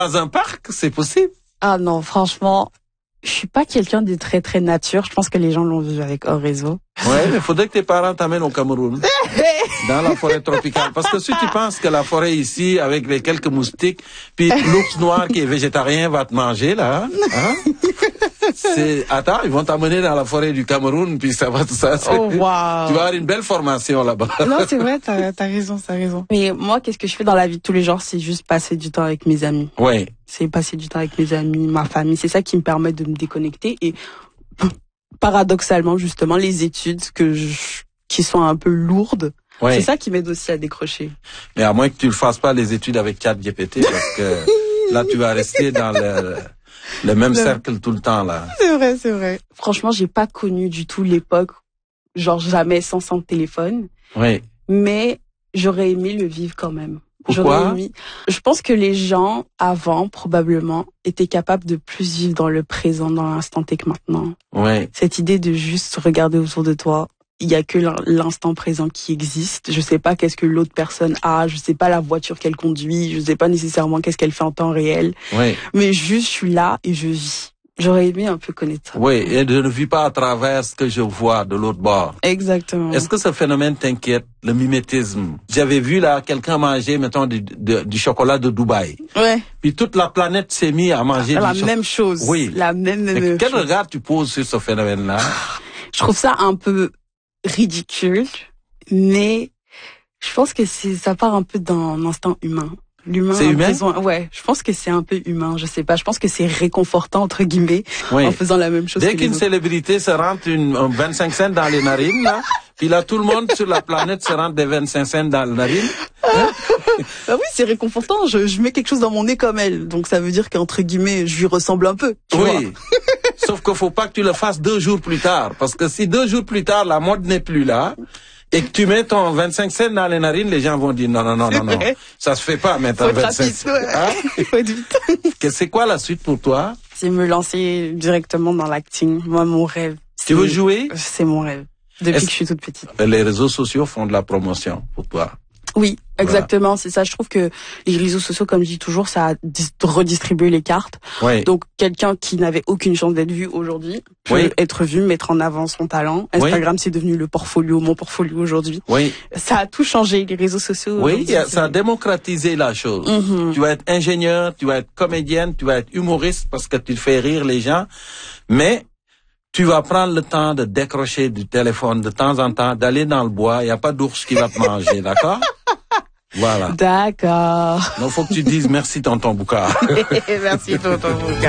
Dans un parc, c'est possible. Ah non, franchement, je suis pas quelqu'un de très très nature. Je pense que les gens l'ont vu avec hors réseau. Ouais, mais faudrait que tes parents t'amènent au Cameroun. Dans la forêt tropicale. Parce que si tu penses que la forêt ici, avec les quelques moustiques, puis l'ours noir qui est végétarien va te manger, là, hein? Attends, ils vont t'amener dans la forêt du Cameroun, puis ça va tout ça. Oh, wow. Tu vas avoir une belle formation là-bas. Non, c'est vrai, t'as raison. Mais moi, qu'est-ce que je fais dans la vie de tous les jours? C'est juste passer du temps avec mes amis. Ouais. C'est passer du temps avec mes amis, ma famille. C'est ça qui me permet de me déconnecter. Et paradoxalement, justement, les études qui sont un peu lourdes, ouais. C'est ça qui m'aide aussi à décrocher. Mais à moins que tu ne fasses pas les études avec ChatGPT, parce que là, tu vas rester dans le même cercle tout le temps, là. C'est vrai. Franchement, j'ai pas connu du tout l'époque, genre jamais sans téléphone. Oui. Mais j'aurais aimé le vivre quand même. Pourquoi? Je pense que les gens, avant, probablement, étaient capables de plus vivre dans le présent, dans l'instant T que maintenant. Oui. Cette idée de juste regarder autour de toi, il y a que l'instant présent qui existe. Je sais pas qu'est-ce que l'autre personne a, je sais pas la voiture qu'elle conduit, je sais pas nécessairement qu'est-ce qu'elle fait en temps réel. Oui. Mais juste, je suis là et je vis. J'aurais aimé un peu connaître ça. Oui, et je ne vis pas à travers ce que je vois de l'autre bord. Exactement. Est-ce que ce phénomène t'inquiète, le mimétisme? J'avais vu là quelqu'un manger, mettons, du chocolat de Dubaï. Ouais. Puis toute la planète s'est mise à manger la même chose. Oui. La même chose. Quel regard tu poses sur ce phénomène-là? Je trouve ça un peu ridicule, mais je pense que ça part un peu d'un instinct humain. L'humain c'est humain? Ouais, je pense que c'est un peu humain, je sais pas, je pense que c'est réconfortant entre guillemets oui. En faisant la même chose. Dès qu'une célébrité se rentre un 25 cents dans les narines là, puis là tout le monde sur la planète se rentre des 25 cents dans les narines. Hein? Bah oui, c'est réconfortant, je mets quelque chose dans mon nez comme elle. Donc ça veut dire qu'entre guillemets, je lui ressemble un peu. Tu vois. Sauf qu'il faut pas que tu le fasses 2 jours plus tard, parce que si 2 jours plus tard la mode n'est plus là, et que tu mets ton 25 cents dans les narines, les gens vont dire non. Ça se fait pas maintenant. Faut être rapide, ouais. Faut être vite. C'est quoi la suite pour toi? C'est me lancer directement dans l'acting. Moi, mon rêve. Tu veux jouer? C'est mon rêve. Depuis que je suis toute petite. Les réseaux sociaux font de la promotion pour toi. Oui, exactement, voilà. C'est ça. Je trouve que les réseaux sociaux, comme je dis toujours, ça a redistribué les cartes. Oui. Donc, quelqu'un qui n'avait aucune chance d'être vu aujourd'hui peut être vu, mettre en avant son talent. Instagram, c'est devenu mon portfolio aujourd'hui. Oui. Ça a tout changé, les réseaux sociaux. Oui, ça a démocratisé la chose. Mm-hmm. Tu vas être ingénieur, tu vas être comédienne, tu vas être humoriste parce que tu fais rire les gens. Mais tu vas prendre le temps de décrocher du téléphone de temps en temps, d'aller dans le bois. Il n'y a pas d'ours qui va te manger, d'accord? Voilà. D'accord. Donc, faut que tu dises merci, tonton Boucard. Merci, tonton Boucard.